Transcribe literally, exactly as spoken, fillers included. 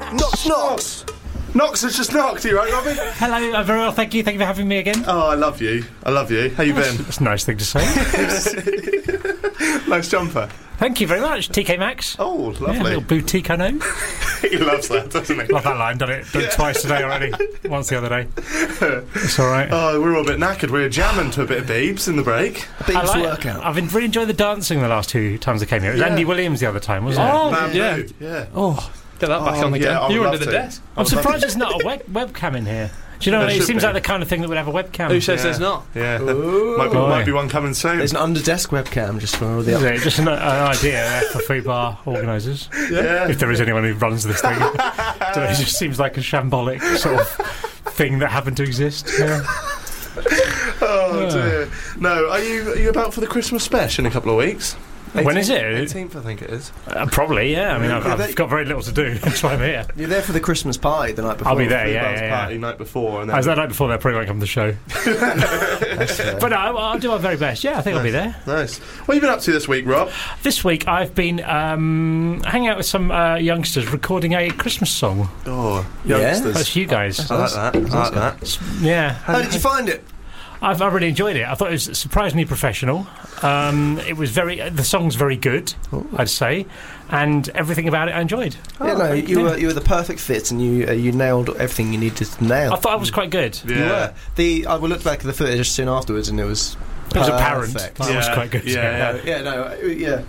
Knox, Knox! Knox has just knocked. Are you right, Robbie? Hello, I'm very well, thank you. Thank you for having me again. Oh, I love you. I love you. How you been? That's a nice thing to say. Nice jumper. Thank you very much, T K Maxx. Oh, lovely. Yeah, a little boutique, I know. He loves that, doesn't he? Love that line, done it, done it twice today already. Once the other day. It's alright. Oh, we're all a bit knackered. We were jamming to a bit of Beebs in the break. Beebs like, workout. I've been really enjoying the dancing the last two times I came here. It was Yeah. Andy Williams the other time, wasn't it? Oh, Bamboo. yeah. Yeah. Oh, get that back Oh, on yeah, again. I would you were love under the to. desk. I'm surprised there's not a web- webcam in here. Do you know, There it should seems be. like the kind of thing that would have a webcam. Who says Yeah. there's not? Yeah. Might be, Boy. might be one coming soon. There's an under-desk webcam just for all the Is other... it? Just an, an idea there for food bar organisers. Yeah. If there is anyone who runs this thing. Don't know, it just seems like a shambolic sort of thing that happened to exist. Yeah. Oh, dear. No, are you, are you about for the Christmas special in a couple of weeks? When is it? eighteenth, I think it is. Uh, probably, yeah. I mean, I've, Yeah, I've they- got very little to do. That's why I'm here. You're there for the Christmas party the night before. I'll be there, Free yeah, Buzz yeah, party yeah. night before. And then As that night before, they probably won't come to the show. That's fair. But no, I'll, I'll do my very best. Yeah, I think I'll be there. Nice. What have you been up to this week, Rob? This week, I've been um, hanging out with some uh, youngsters recording a Christmas song. Oh, Yeah? youngsters. That's you guys. I like that. I like that. S- Yeah. How did you find it? I've, I really enjoyed it. I thought it was surprisingly professional. Um, it was very. The song's very good, I'd say, and everything about it I enjoyed. yeah, no, thank you you. were you were the perfect fit, and you uh, you nailed everything you needed to nail. I thought I was quite good. Yeah. You were. The I looked back at the footage soon afterwards, and it was It was apparent. perfect. That was quite good. Yeah, Yeah, yeah, no, uh, yeah.